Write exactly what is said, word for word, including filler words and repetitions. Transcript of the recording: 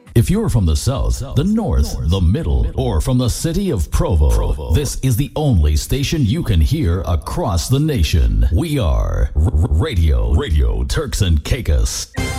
If you're from the south, the north, the middle, or from the city of Provo, this is the only station you can hear across the nation. We are R- Radio Radio Turks and Caicos.